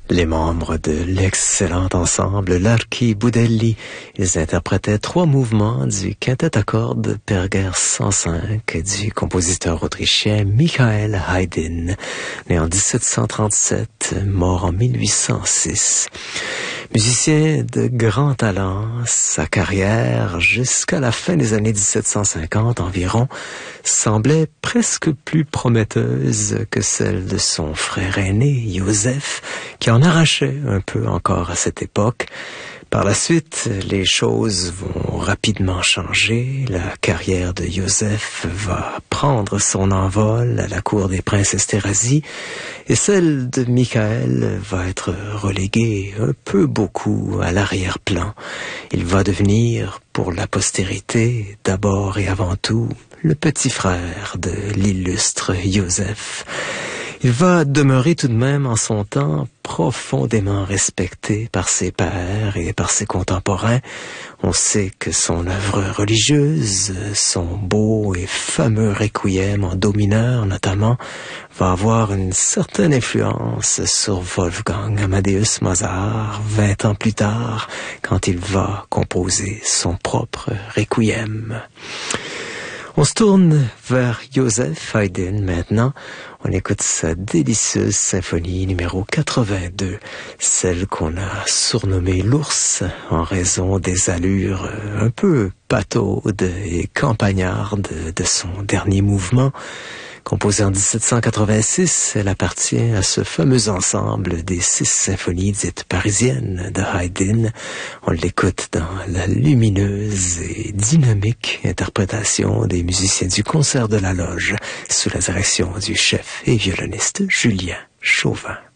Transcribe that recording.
Les membres de l'excellent ensemble Larky Budelli, ils interprétaient 3 mouvements du quintet à cordes Perger 105 du compositeur autrichien Michael Haydn, né en 1737, mort en 1806. Musicien de grand talent, sa carrière, jusqu'à la fin des années 1750 environ, semblait presque plus prometteuse que celle de son frère aîné, Joseph, qui en arrachait un peu encore à cette époque. Par la suite, les choses vont rapidement changer. La carrière de Joseph va prendre son envol à la cour des princes Esterházy et celle de Michael va être reléguée un peu beaucoup à l'arrière-plan. Il va devenir, pour la postérité, d'abord et avant tout, le petit frère de l'illustre Joseph. Il va demeurer tout de même en son temps profondément respecté par ses pairs et par ses contemporains. On sait que son œuvre religieuse, son beau et fameux requiem en do mineur notamment, va avoir une certaine influence sur Wolfgang Amadeus Mozart 20 ans plus tard, quand il va composer son propre requiem. On se tourne vers Joseph Haydn maintenant. On écoute sa délicieuse symphonie numéro 82, celle qu'on a surnommée l'ours en raison des allures un peu pataudes et campagnardes de son dernier mouvement. Composée en 1786, elle appartient à ce fameux ensemble des 6 symphonies dites parisiennes de Haydn. On l'écoute dans la lumineuse et dynamique interprétation des musiciens du concert de la Loge sous la direction du chef et violoniste Julien Chauvin.